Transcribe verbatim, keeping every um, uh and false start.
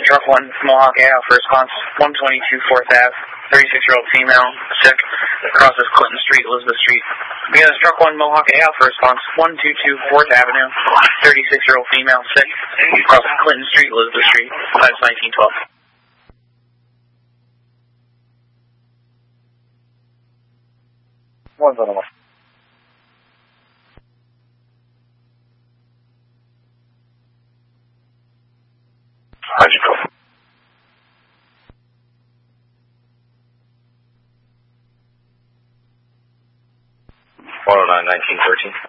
Truck one, Mohawk A L for response, one twenty-two fourth Avenue, thirty-six-year-old female, sick, crosses Clinton Street, Elizabeth Street. Again, Truck one, Mohawk A L for response, one twenty-two fourth Avenue, thirty-six-year-old female, sick, crosses Clinton Street, Elizabeth Street, five nineteen twelve. One's on the one. How'd you go? one oh nine nineteen thirteen.